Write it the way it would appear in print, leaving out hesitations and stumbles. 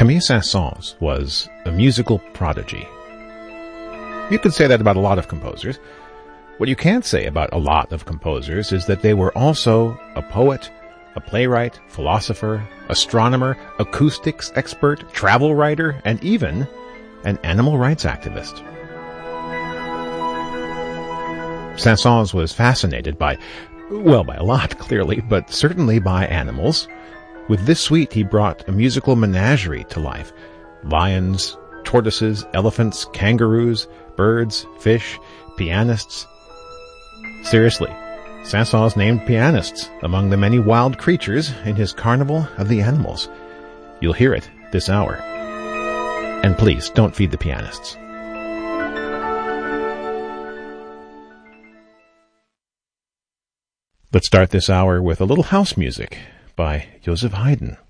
Camille Saint-Saëns was a musical prodigy. You could say that about a lot of composers. What you can't say about a lot of composers is that they were also a poet, a playwright, philosopher, astronomer, acoustics expert, travel writer, and even an animal rights activist. Saint-Saëns was fascinated by a lot, clearly, but certainly by animals. With this suite, he brought a musical menagerie to life. Lions, tortoises, elephants, kangaroos, birds, fish, pianists. Seriously, Saint-Saëns named pianists among the many wild creatures in his Carnival of the Animals. You'll hear it this hour. And please, don't feed the pianists. Let's start this hour with a little house music by Joseph Haydn.